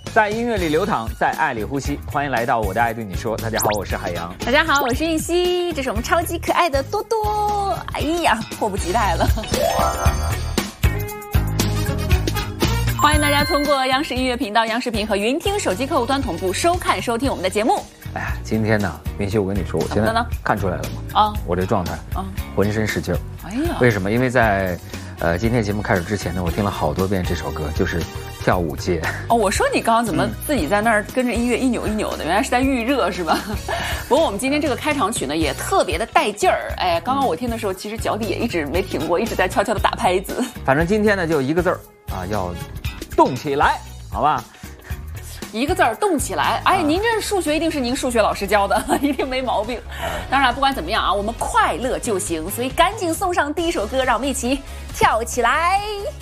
在音乐里流淌，在爱里呼吸。欢迎来到我的爱对你说。大家好，我是海洋。 大家好，我是玉溪。这是我们超级可爱的多多。哎呀，迫不及待了。欢迎大家通过央视音乐频道、央视频和云听手机客户端同步收看、收听我们的节目。 哎呀，今天呢，云溪，我跟你说，我现在看出来了吗？啊，我这状态浑身是劲儿。哎呀，为什么？因为在今天节目开始之前呢，我听了好多遍这首歌，就是跳舞界。哦， 我说你刚刚怎么自己在那儿跟着音乐一扭一扭的？原来是在预热是吧？不过我们今天这个开场曲呢，也特别的带劲儿。哎，刚刚我听的时候，其实脚底也一直没停过，一直在悄悄的打拍子。 反正今天呢，就一个字儿啊，要动起来，好吧？ 一个字儿动起来。哎，您这数学一定是您数学老师教的，一定没毛病。当然，不管怎么样啊，我们快乐就行。所以赶紧送上第一首歌，让我们一起跳起来。